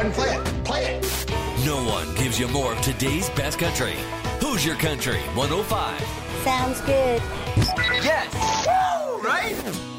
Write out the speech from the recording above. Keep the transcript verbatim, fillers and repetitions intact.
ahead and play it. Play it. No one gives you more of today's best country. Who's Your Country one oh five? Sounds good. Yes. Woo! Right?